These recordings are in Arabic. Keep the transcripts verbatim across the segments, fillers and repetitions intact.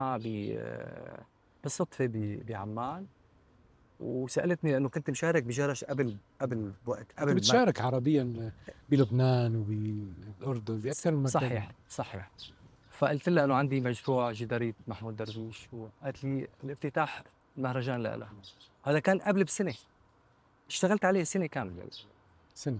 ب- بالصدفة ب- بعمان، وسألتني لأنه كنت مشارك بجرش قبل قبل بوقت كنت قبل ما. بتشارك عربيا بلبنان وبالأردن بأكثر من مكان. صحيح صحيح. فقلت لها انه عندي مشروع جدارية محمود درويش، وقالت لي الافتتاح مهرجان لا لا. هذا كان قبل بسنة، اشتغلت عليه سنة كاملة. سنة.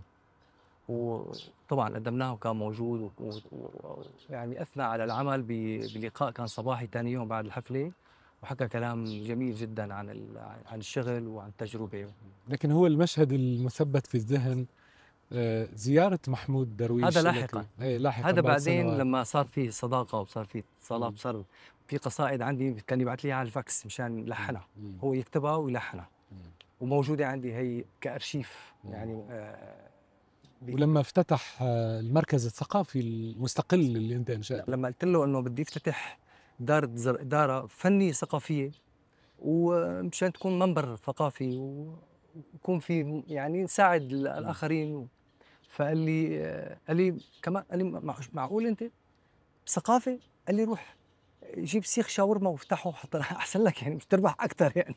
وطبعا قدمناه وكان موجود، ويعني اثنى على العمل بلقاء كان صباحي ثاني يوم بعد الحفلة، وحكى كلام جميل جدا عن عن الشغل وعن التجربة. لكن هو المشهد المثبت في الذهن آه، زيارة محمود هذا درويش لك. لاحقا، إيه لاحقا هذا بعد بعدين سنوات. لما صار في صداقة وصار في اتصالات، صار في قصائد عندي كان يبعث لي على الفاكس مشان لحنها، هو يكتبها ويلحنها، وموجودة عندي هي كأرشيف يعني. آه ولما افتتح آه، المركز الثقافي المستقل اللي انت انشأته. لما قلت له انه بدي افتتح دار زر- دارة فنية ثقافية، ومشان تكون منبر ثقافي ويكون في يعني نساعد الآخرين. فقال لي آه، قال لي كمان قال لي مع- معقول انت ثقافة؟ قال لي روح جيب سيخ شاورما وافتحه حتى احسن لك يعني، مش تربح اكثر يعني.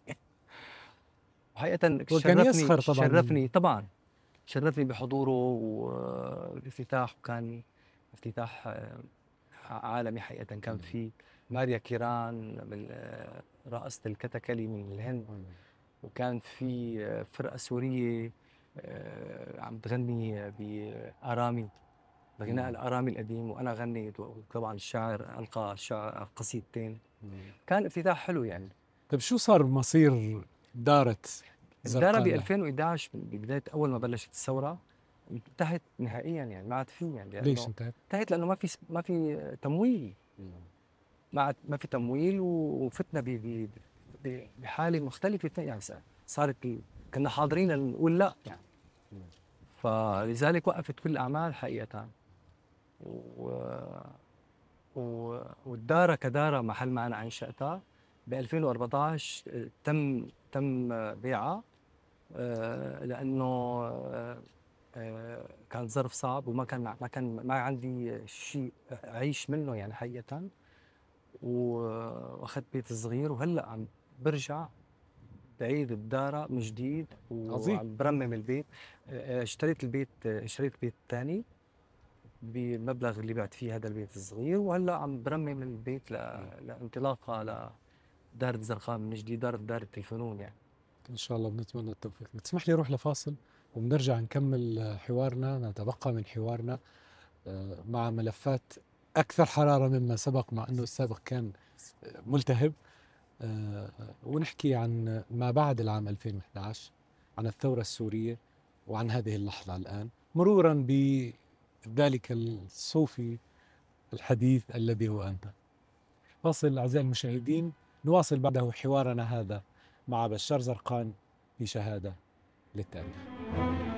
وحقيقة هو كان شرفني يسخر طبعا من. شرفني طبعا، شرفني بحضوره والافتتاح، وكان افتتاح آه، عالمي حقيقة. كان في ماريا كيران من آه، رقصة الكتكلي من الهند، وكان في آه، فرقة سورية آه، عم تغني بآرامي، بغناء الآرامي القديم، وأنا غنيت، وطبعا الشاعر ألقى الشعر قصيدتين. كان افتتاح حلو يعني. طيب شو صار بمصير دارة الدارة ب زرقاء؟ ألفين وإحدى عشر ببداية أول ما بلشت الثورة انتهت نهائيا يعني، ما عاد في يعني، ليش لأنه انتهت؟ انتهت لأنه ما في ما في تمويل، ما عاد ما في تمويل، وفتنا ب ب- ب- بحالة مختلفة يعني. صارت ال- كنا حاضرين نقول لا يعني، فلذلك وقفت كل الأعمال حقيقة. و... و... والدارة كدارة محل ما أنا أنشأتها ب ألفين وأربعة عشر تم تم بيعها، آه، لأنه آه، آه، كان ظرف صعب، وما كان ما كان ما عندي شيء أعيش منه يعني حقيقة. وأخذت بيت صغير، وهلأ عم برجع بعيد الدارة من جديد، عظيم. وعم برمم البيت. آه، اشتريت البيت، آه، اشتريت بيت ثاني بالمبلغ اللي بعت فيه هذا البيت الصغير، وهلا عم برمم البيت ل... لانطلاقه لدار الزرقاء من جديد، دار دار الفنون يعني. ان شاء الله بنتمنى التوفيق. بتسمح لي اروح لفاصل وبنرجع نكمل حوارنا، نتبقى من حوارنا آه، مع ملفات اكثر حرارة مما سبق، مع انه السابق كان ملتهب. آه، ونحكي عن ما بعد العام ألفين وإحدى عشر، عن الثورة السورية، وعن هذه اللحظة الآن، مرورا بذلك الصوفي الحديث الذي هو أنت. فاصل أعزائي المشاهدين، نواصل بعده حوارنا هذا مع بشار زرقان في شهادة للتاريخ.